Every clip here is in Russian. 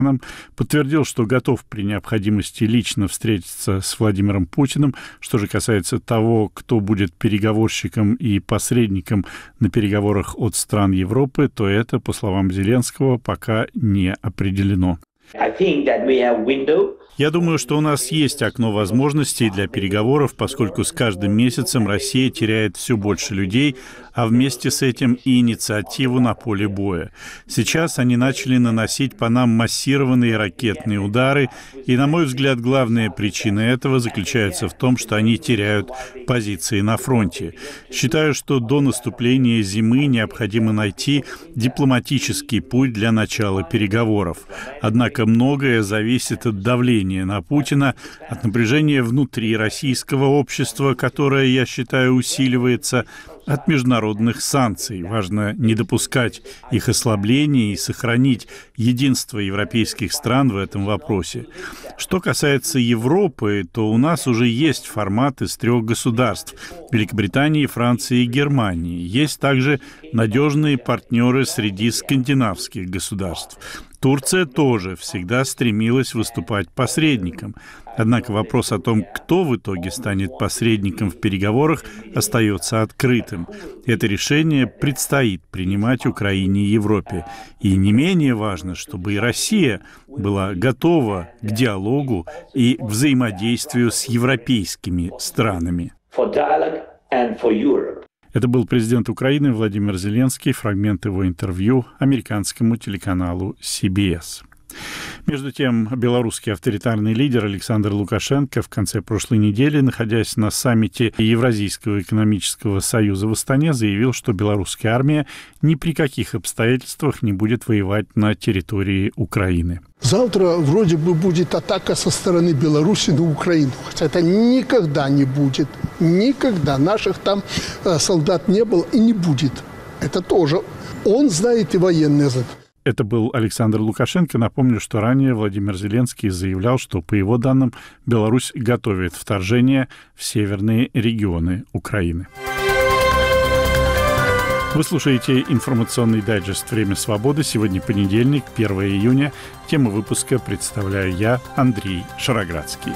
подтвердил, что готов при необходимости лично встретиться с Владимиром Путиным. Что же касается того, кто будет переговорщиком и посредником на переговорах от стран Европы, то это, по словам Зеленского, пока не определено. Я думаю, что у нас есть окно возможностей для переговоров, поскольку с каждым месяцем Россия теряет все больше людей, а вместе с этим и инициативу на поле боя. Сейчас они начали наносить по нам массированные ракетные удары, и, на мой взгляд, главная причина этого заключается в том, что они теряют позиции на фронте. Считаю, что до наступления зимы необходимо найти дипломатический путь для начала переговоров. Однако многое зависит от давления на Путина, от напряжения внутри российского общества, которое, я считаю, усиливается, от международных санкций. Важно не допускать их ослабления и сохранить единство европейских стран в этом вопросе. Что касается Европы, то у нас уже есть формат из 3 государств – Великобритании, Франции и Германии. Есть также надежные партнеры среди скандинавских государств. Турция тоже всегда стремилась выступать посредником. Однако вопрос о том, кто в итоге станет посредником в переговорах, остается открытым. Это решение предстоит принимать Украине и Европе. И не менее важно, чтобы и Россия была готова к диалогу и к взаимодействию с европейскими странами. Это был президент Украины Владимир Зеленский, фрагмент его интервью американскому телеканалу CBS. Между тем, белорусский авторитарный лидер Александр Лукашенко в конце прошлой недели, находясь на саммите Евразийского экономического союза в Астане, заявил, что белорусская армия ни при каких обстоятельствах не будет воевать на территории Украины. Завтра вроде бы будет атака со стороны Беларуси на Украину. Хотя это никогда не будет. Никогда. Наших там солдат не было и не будет. Это тоже. Он знает и военные знают. Это был Александр Лукашенко. Напомню, что ранее Владимир Зеленский заявлял, что, по его данным, Беларусь готовит вторжение в северные регионы Украины. Вы слушаете информационный дайджест «Время свободы». Сегодня понедельник, 1 июня. Тему выпуска представляю я, Андрей Шароградский.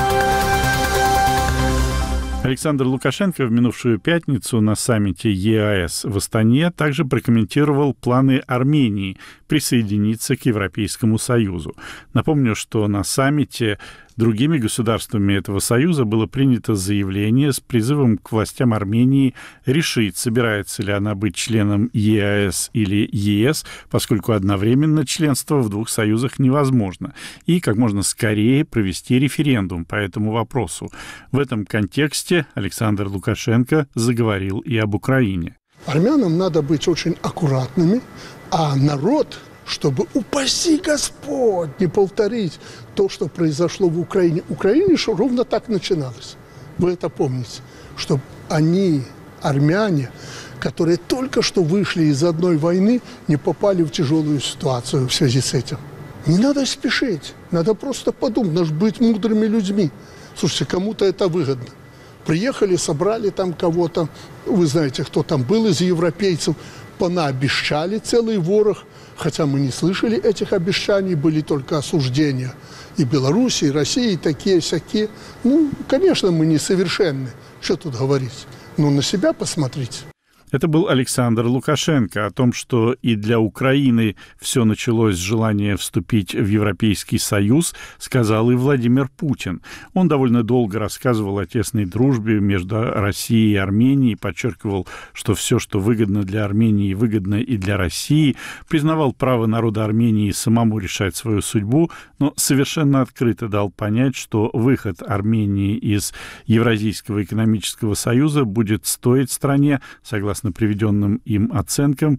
Александр Лукашенко в минувшую пятницу на саммите ЕАЭС в Астане также прокомментировал планы Армении присоединиться к Европейскому Союзу. Напомню, что на саммите другими государствами этого союза было принято заявление с призывом к властям Армении решить, собирается ли она быть членом ЕАЭС или ЕС, поскольку одновременно членство в 2 союзах невозможно, и как можно скорее провести референдум по этому вопросу. В этом контексте Александр Лукашенко заговорил и об Украине. Армянам надо быть очень аккуратными, а народ, чтобы, упаси Господь, не повторить то, что произошло в Украине. В Украине ровно так начиналось. Вы это помните, что они, армяне, которые только что вышли из одной войны, не попали в тяжелую ситуацию в связи с этим. Не надо спешить, надо просто подумать, надо быть мудрыми людьми. Слушайте, кому-то это выгодно. Приехали, собрали там кого-то, вы знаете, кто там был из европейцев, понаобещали целый ворох, хотя мы не слышали этих обещаний, были только осуждения и Беларуси, и России, и такие-сякие. Ну, конечно, мы несовершенны, что тут говорить, но на себя посмотрите. Это был Александр Лукашенко. О том, что и для Украины все началось с желания вступить в Европейский Союз, сказал и Владимир Путин. Он довольно долго рассказывал о тесной дружбе между Россией и Арменией, подчеркивал, что все, что выгодно для Армении, выгодно и для России, признавал право народа Армении самому решать свою судьбу, но совершенно открыто дал понять, что выход Армении из Евразийского экономического союза будет стоить стране, согласно приведенным им оценкам,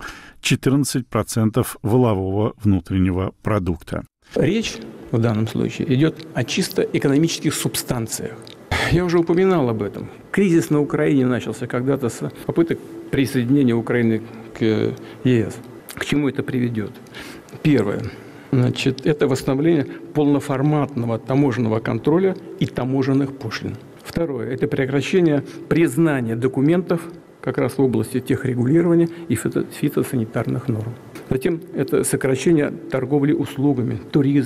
14% валового внутреннего продукта. Речь в данном случае идет о чисто экономических субстанциях. Я уже упоминал об этом. Кризис на Украине начался когда-то с попыток присоединения Украины к ЕС. К чему это приведет? Первое. Это восстановление полноформатного таможенного контроля и таможенных пошлин. Второе. Это прекращение признания документов как раз в области техрегулирования и фитосанитарных норм. Затем это сокращение торговли услугами, туризм.